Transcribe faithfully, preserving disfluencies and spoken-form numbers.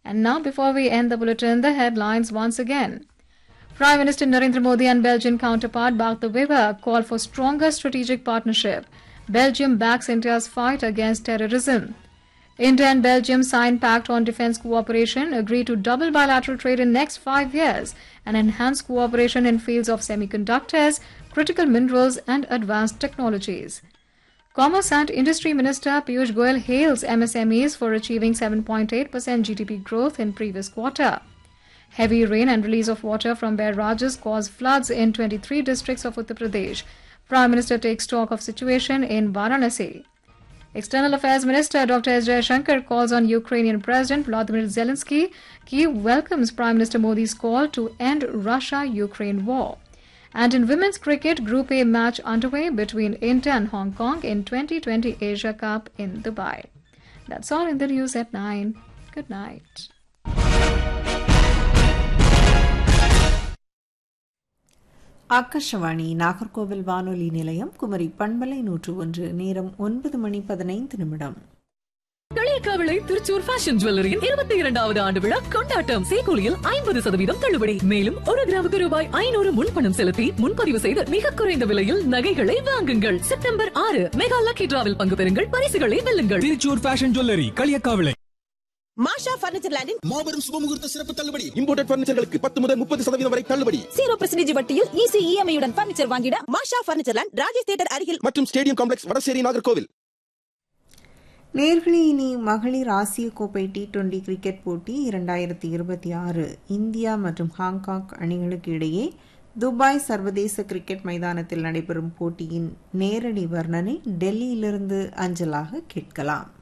And now, before we end the bulletin, the headlines once again. Prime Minister Narendra Modi and Belgian counterpart Bart de Wever call for stronger strategic partnership. Belgium backs India's fight against terrorism. India and Belgium sign pact on defence cooperation, agree to double bilateral trade in next five years and enhance cooperation in fields of semiconductors, critical minerals and advanced technologies. Commerce and Industry Minister Piyush Goyal hails M S M Es for achieving seven point eight percent G D P growth in previous quarter. Heavy rain and release of water from barrages caused floods in twenty-three districts of Uttar Pradesh. Prime Minister takes stock of situation in Varanasi. External Affairs Minister Doctor S. Jaishankar calls on Ukrainian President Vladimir Zelensky. Kyiv welcomes Prime Minister Modi's call to end Russia-Ukraine war. And in women's cricket, Group A match underway between India and Hong Kong in twenty twenty Asia Cup in Dubai. That's all in the news at nine. Good night. Akashvani Nagercoil வானொலி நிலையம் குமரி பண்பலை நூற்று ஒன்று நேரம் ஒன்பது மணி பதினைந்து நிமிடம். Kaliyakkavilai Thrissur fashion ஜுவல்லரியின் இருபத்தி இரண்டாவது ஆண்டு விழா கொண்டாட்டம். சேகூலியில் ஐம்பது சதவீதம் தள்ளுபடி. மேலும் ஒரு கிராமுக்கு ரூபாய் ஐநூறு முன்பணம் செலுத்தி முன்பதிவு செய்து மிக குறைந்த விலையில் நகைகளை வாங்குங்கள். செப்டம்பர் ஆறு மெகா லக்கி டிராவில் பங்கு பெறுங்கள், பரிசுகளை வெல்லுங்கள். Thrissur fashion jewellery Kaliyakkavilai. மாஷா பர்னிச்சர் லேண்டின் மாபெரும் சுபமுகூர்த்த சிறப்பு தள்ளுபடி. இம்போர்ட்டட் பர்னிச்சர்களுக்கு பத்து முதல் முப்பது சதவீதம் வரை தள்ளுபடி. ஜீரோ பர்சன்டேஜ் வட்டியில் ஈஸி இஎம்ஐ உடன் பர்னிச்சர் வாங்கிட மாஷா பர்னிச்சர் லேண்ட், ராஜேஷ் தியேட்டர் அருகில் மற்றும் ஸ்டேடியம் காம்ப்ளெக்ஸ், வடசேரி, நாகர்கோவில். நேர்களே, இனி மகளிர் ஆசிய கோப்பை டி டுவெண்டி கிரிக்கெட் போட்டி இரண்டாயிரத்தி இருபத்தி ஆறு இந்தியா மற்றும் ஹாங்காங் அணிகளுக்கு இடையே துபாய் சர்வதேச கிரிக்கெட் மைதானத்தில் நடைபெறும் போட்டியின் நேரடி வர்ணனை டெல்லியிலிருந்து அஞ்சலாக கேட்கலாம்.